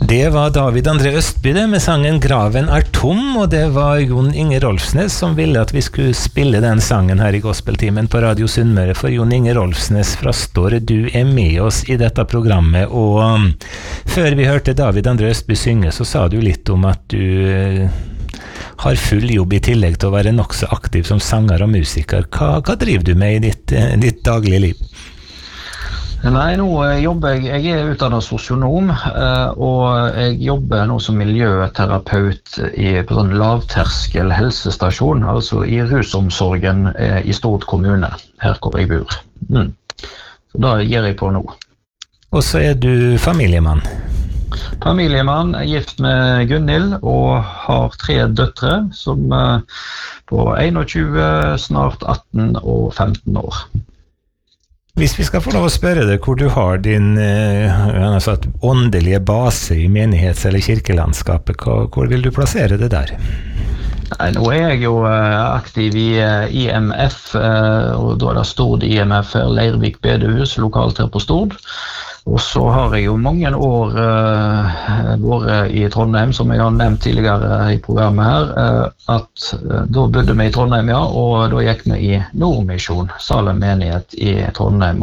Det var David André Østby det, med sangen «Graven er tom», og det var Jon Inge Rolfsnes som ville at vi skulle spille den sangen her i Gospeltimen på Radio Sunnmøre, for Jon Inge Rolfsnes fra Stord, du er med oss i dette programmet, og før vi hørte David André Østby synge, så sa du litt om at du har full jobb i tillegg til å være nok så aktiv som sanger og musiker. Hva driver du med i ditt daglige liv? Nei, nå jobber jeg er utdannet sosionom, og jeg jobber nå som miljøterapeut på sånn lavterskel helsestasjon, altså i rusomsorgen i Stord kommune, her hvor jeg bor. Så da gjør jeg på nå. Og så er du familiemann? Familiemann, er gift med Gunhild og har 3 døtre som på 21, snart 18 og 15 år. Hvis vi skal få lov å spørre deg hvor du har din åndelige base i menighets- eller kirkelandskapet, hvor vil du plassere det der? Nei, nå er jeg jo aktiv i IMF, og da er det Stord IMF, Leirvik bedehus, lokalt her på Stord. Og så har jeg jo mange år vært i Trondheim, som jeg har nevnt tidligere i programmet her, at da bodde vi i Trondheim, ja, og da gikk vi i Nordmisjon, Salem menighet i Trondheim.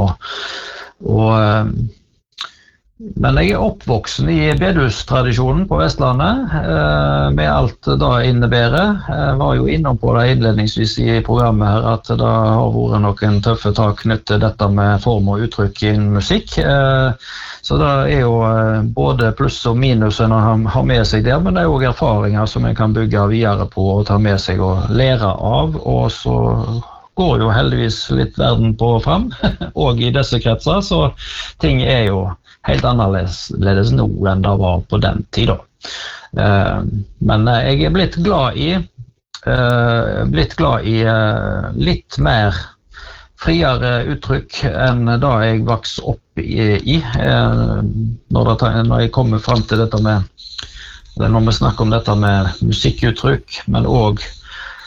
Men jeg er oppvoksen i bedehustradisjonen på Vestlandet, med alt da innebærer. Jeg var jo innom på det innledningsvis i programmet her, at det har vært noen tøffe tak knyttet til dette med form og uttrykk i musikk. Så det er jo både pluss og minus en har med seg der, men det er jo erfaringer som en kan bygge videre på og ta med seg og lære av, og så går jo heldigvis litt verden på frem, og i disse kretser, så ting er jo helt annerledes nå enn det var på den tiden. Men jeg er blitt glad i litt mer friere uttrykk enn da jeg vokste opp i. Når jeg kommer frem til dette med, når vi snakker om dette med musikkuttrykk, men også